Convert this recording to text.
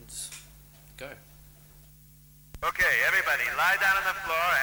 Woods. Go. Okay, everybody, lie down on the floor